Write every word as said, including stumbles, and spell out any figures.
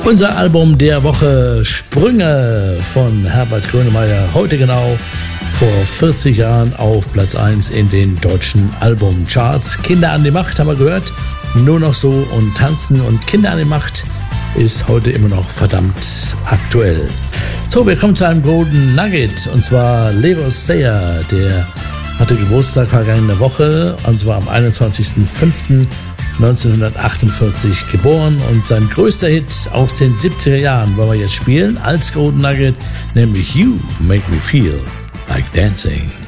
Unser Album der Woche, Sprünge von Herbert Grönemeyer, heute genau vor vierzig Jahren auf Platz eins in den deutschen Albumcharts. Kinder an die Macht haben wir gehört, nur noch so und tanzen, und Kinder an die Macht ist heute immer noch verdammt aktuell. So, wir kommen zu einem Golden Nugget, und zwar Levos Sayer, der hatte Geburtstag vergangene Woche, und zwar am einundzwanzigsten fünften neunzehnhundertachtundvierzig geboren, und sein größter Hit aus den siebziger Jahren wollen wir jetzt spielen als Golden Nugget, nämlich You Make Me Feel Like Dancing.